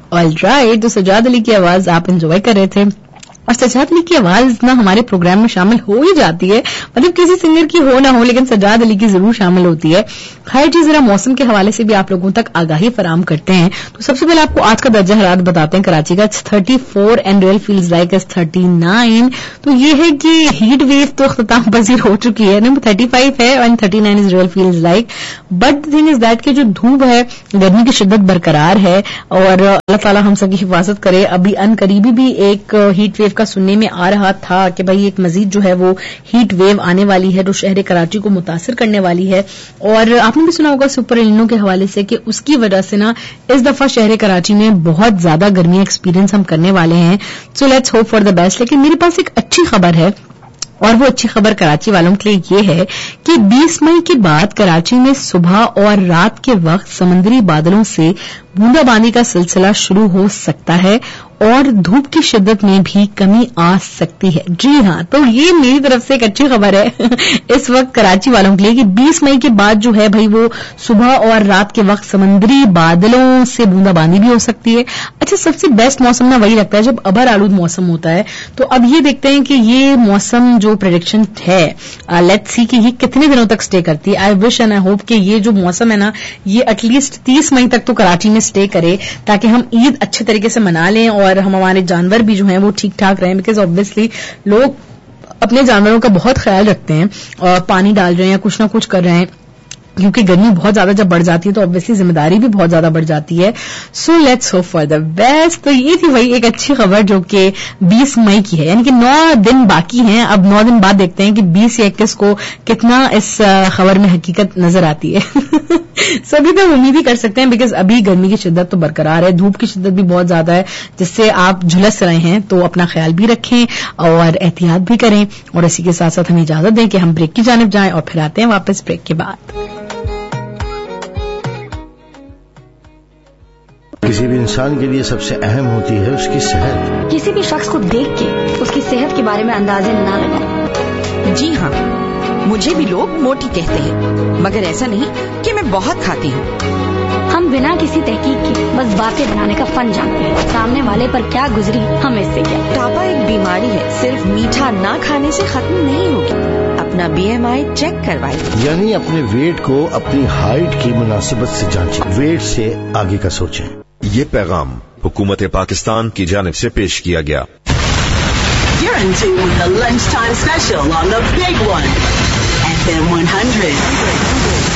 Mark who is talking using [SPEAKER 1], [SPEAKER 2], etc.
[SPEAKER 1] Alright, तो सजाद अली की आवाज आप एंजॉय कर रहे थे اور سجاد علی کی آواز نا ہمارے پروگرام میں شامل ہو ہی جاتی ہے, مطلب کسی سنگر کی ہو نہ ہو لیکن سجاد علی کی ضرور شامل ہوتی ہے. خیر جی, ذرا موسم کے حوالے سے بھی آپ لوگوں تک آگاہی فراہم کرتے ہیں. تو سب سے پہلے آپ کو آج کا درجہ حرارت بتاتے ہیں. کراچی کا 34 اینڈ ریئل فیلز لائک 39. تو یہ ہے کہ ہیٹ ویو تو اختتام پذیر ہو چکی ہے. 35 ہے and 39 is real feels like. But the thing is that کہ جو دھوپ ہے, گرمی کی شدت برقرار ہے اور اللہ تعالیٰ ہم سب کی حفاظت کرے. ابھی ان قریبی بھی ایک ہیٹ ویو کا سننے میں آ رہا تھا کہ بھائی ایک مزید جو ہے وہ ہیٹ ویو آنے والی ہے جو شہر کراچی کو متاثر کرنے والی ہے. اور آپ نے بھی سنا ہوگا سپر ایلنینو کے حوالے سے کہ اس کی وجہ سے نا اس دفعہ شہر کراچی میں بہت زیادہ گرمی ایکسپیرینس ہم کرنے والے ہیں. So let's hope for the best. لیکن میرے پاس ایک اچھی خبر ہے اور وہ اچھی خبر کراچی والوں کے لیے یہ ہے کہ 20 مئی کے بعد کراچی میں صبح اور رات کے وقت سمندری بادلوں سے بوندا باندی کا سلسلہ شروع ہو سکتا ہے اور دھوپ کی شدت میں بھی کمی آ سکتی ہے. جی ہاں, تو یہ میری طرف سے ایک اچھی خبر ہے اس وقت کراچی والوں کے لیے کہ 20 مئی کے بعد جو ہے بھائی وہ صبح اور رات کے وقت سمندری بادلوں سے بوندا باندی بھی ہو سکتی ہے. اچھا, سب سے بیسٹ موسم نا وہی لگتا ہے جب ابر آلود موسم ہوتا ہے. تو اب یہ دیکھتے ہیں کہ یہ موسم جو پریڈکشن ہے لیٹس سی کہ یہ کتنے دنوں تک سٹے کرتی ہے. آئی وش اینڈ آئی ہوپ کہ یہ جو موسم ہے نا یہ ایٹ لیسٹ 30 مئی تک تو کراچی میں سٹے کرے تاکہ ہم عید اچھے طریقے سے منا لیں اور ہمارے جانور بھی جو ہیں وہ ٹھیک ٹھاک رہیں. بیکاز آبویسلی لوگ اپنے جانوروں کا بہت خیال رکھتے ہیں اور پانی ڈال رہے ہیں یا کچھ نہ کچھ کر رہے ہیں کیونکہ گرمی بہت زیادہ جب بڑھ جاتی ہے تو obviously ذمہ داری بھی بہت زیادہ بڑھ جاتی ہے. So let's hope for the best. تو یہ تھی وہی ایک اچھی خبر جو کہ 20 مئی کی ہے, یعنی کہ 9 دن باقی ہیں. اب 9 دن بعد دیکھتے ہیں کہ 20 یا 21 کو کتنا اس خبر میں حقیقت نظر آتی ہے. سبھی تو امید ہی کر سکتے ہیں بیکاز ابھی گرمی کی شدت تو برقرار ہے, دھوپ کی شدت بھی بہت زیادہ ہے جس سے آپ جھلس رہے ہیں. تو اپنا خیال بھی رکھیں اور احتیاط بھی کریں اور اسی کے ساتھ ساتھ ہمیں اجازت دیں کہ ہم بریک کی جانب جائیں اور پھر آتے ہیں واپس بریک کے بعد.
[SPEAKER 2] کسی بھی انسان کے لیے سب سے اہم ہوتی ہے اس کی صحت.
[SPEAKER 3] کسی بھی شخص کو دیکھ کے اس کی صحت کے بارے میں اندازے نہ لگائیں.
[SPEAKER 4] جی ہاں, مجھے بھی لوگ موٹی کہتے ہیں مگر ایسا نہیں کہ میں بہت کھاتی ہوں.
[SPEAKER 3] ہم بنا کسی تحقیق کے بس باتیں بنانے کا فن جانتے ہیں. سامنے والے پر کیا گزری ہم اس سے کیا.
[SPEAKER 4] موٹاپا ایک بیماری ہے, صرف میٹھا نہ کھانے سے ختم نہیں ہوگی. اپنا BMI چیک کروائیں,
[SPEAKER 2] یعنی اپنے ویٹ کو اپنی ہائٹ کی مناسبت سے جانچیں, ویٹ سے آگے کا سوچیں.
[SPEAKER 5] یہ پیغام حکومت پاکستان کی جانب سے پیش کیا گیا.
[SPEAKER 6] You're into the lunchtime special on the big one, FM 100.